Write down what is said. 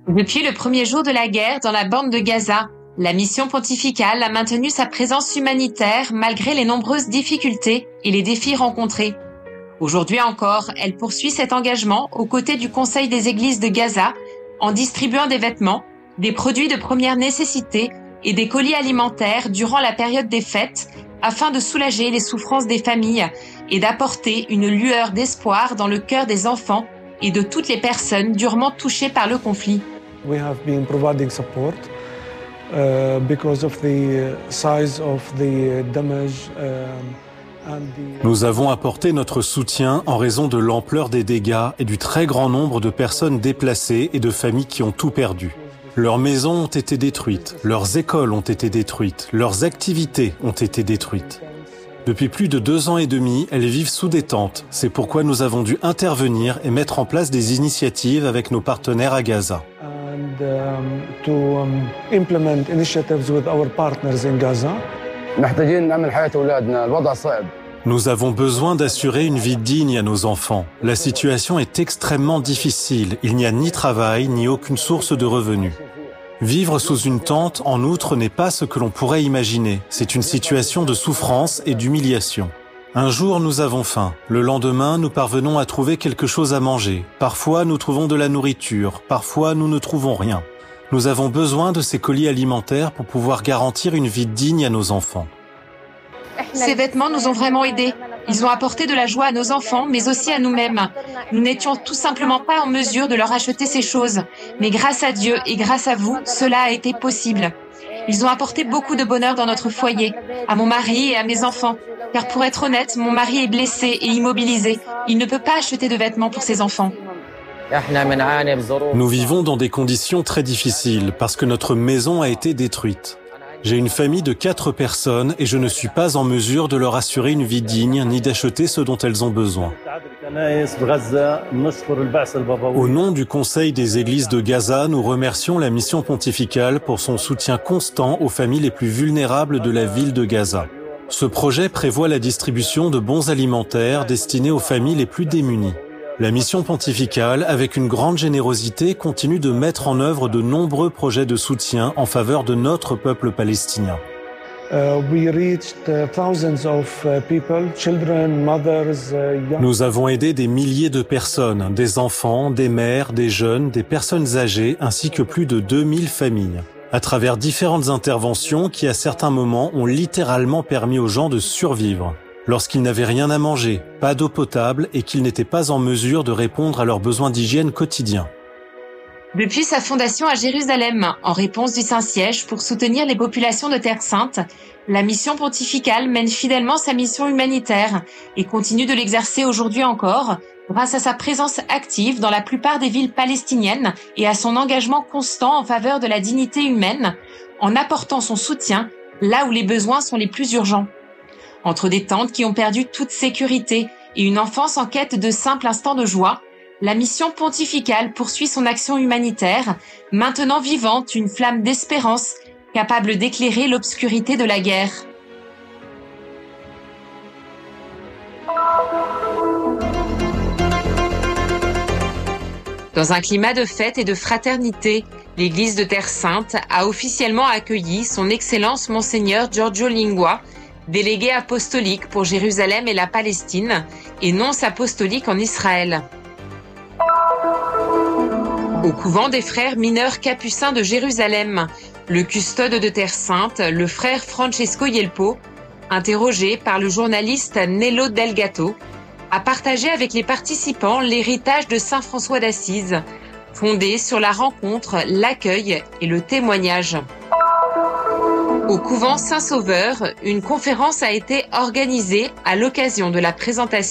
Depuis le premier jour de la guerre dans la bande de Gaza, la mission pontificale a maintenu sa présence humanitaire malgré les nombreuses difficultés et les défis rencontrés. Aujourd'hui encore, elle poursuit cet engagement aux côtés du Conseil des Églises de Gaza en distribuant des vêtements, des produits de première nécessité et des colis alimentaires durant la période des fêtes afin de soulager les souffrances des familles et d'apporter une lueur d'espoir dans le cœur des enfants et de toutes les personnes durement touchées par le conflit. We have been providing support because of the size of the damage. Nous avons apporté notre soutien en raison de l'ampleur des dégâts et du très grand nombre de personnes déplacées et de familles qui ont tout perdu. Leurs maisons ont été détruites, leurs écoles ont été détruites, leurs activités ont été détruites. Depuis plus de 2 ans et demi, elles vivent sous des tentes. C'est pourquoi nous avons dû intervenir et mettre en place des initiatives avec nos partenaires à Gaza. Implement initiatives with our partners in Gaza. Nous avons besoin d'assurer une vie digne à nos enfants. La situation est extrêmement difficile. Il n'y a ni travail, ni aucune source de revenus. Vivre sous une tente, en outre, n'est pas ce que l'on pourrait imaginer. C'est une situation de souffrance et d'humiliation. Un jour, nous avons faim. Le lendemain, nous parvenons à trouver quelque chose à manger. Parfois, nous trouvons de la nourriture. Parfois, nous ne trouvons rien. Nous avons besoin de ces colis alimentaires pour pouvoir garantir une vie digne à nos enfants. Ces vêtements nous ont vraiment aidés. Ils ont apporté de la joie à nos enfants, mais aussi à nous-mêmes. Nous n'étions tout simplement pas en mesure de leur acheter ces choses. Mais grâce à Dieu et grâce à vous, cela a été possible. Ils ont apporté beaucoup de bonheur dans notre foyer, à mon mari et à mes enfants. Car pour être honnête, mon mari est blessé et immobilisé. Il ne peut pas acheter de vêtements pour ses enfants. Nous vivons dans des conditions très difficiles parce que notre maison a été détruite. J'ai une famille de 4 personnes et je ne suis pas en mesure de leur assurer une vie digne ni d'acheter ce dont elles ont besoin. Au nom du Conseil des Églises de Gaza, nous remercions la mission pontificale pour son soutien constant aux familles les plus vulnérables de la ville de Gaza. Ce projet prévoit la distribution de bons alimentaires destinés aux familles les plus démunies. La mission pontificale, avec une grande générosité, continue de mettre en œuvre de nombreux projets de soutien en faveur de notre peuple palestinien. Nous avons aidé des milliers de personnes, des enfants, des mères, des jeunes, des personnes âgées, ainsi que plus de 2000 familles, à travers différentes interventions qui, à certains moments, ont littéralement permis aux gens de survivre. Lorsqu'ils n'avaient rien à manger, pas d'eau potable et qu'ils n'étaient pas en mesure de répondre à leurs besoins d'hygiène quotidiens. Depuis sa fondation à Jérusalem, en réponse du Saint-Siège pour soutenir les populations de Terre Sainte, la mission pontificale mène fidèlement sa mission humanitaire et continue de l'exercer aujourd'hui encore grâce à sa présence active dans la plupart des villes palestiniennes et à son engagement constant en faveur de la dignité humaine, en apportant son soutien là où les besoins sont les plus urgents. Entre des tentes qui ont perdu toute sécurité et une enfance en quête de simples instants de joie, la mission pontificale poursuit son action humanitaire, maintenant vivante une flamme d'espérance capable d'éclairer l'obscurité de la guerre. Dans un climat de fête et de fraternité, l'Église de Terre Sainte a officiellement accueilli son Excellence Monseigneur Giorgio Lingua, délégué apostolique pour Jérusalem et la Palestine, et nonce apostolique en Israël. Au couvent des frères mineurs capucins de Jérusalem, le custode de Terre Sainte, le frère Francesco Yelpo, interrogé par le journaliste Nello Delgato, a partagé avec les participants l'héritage de Saint François d'Assise, fondé sur la rencontre, l'accueil et le témoignage. Au couvent Saint-Sauveur, une conférence a été organisée à l'occasion de la présentation